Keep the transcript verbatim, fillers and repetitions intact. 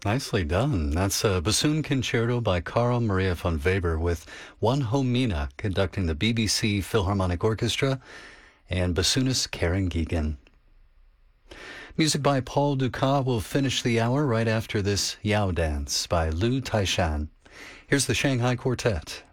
Nicely done. That's a bassoon concerto by Carl Maria von Weber with Juanjo Mina conducting the B B C Philharmonic Orchestra and bassoonist Karen Geegan. Music by Paul Dukas will finish the hour right after this Yao Dance by Liu Taishan. Here's the Shanghai Quartet.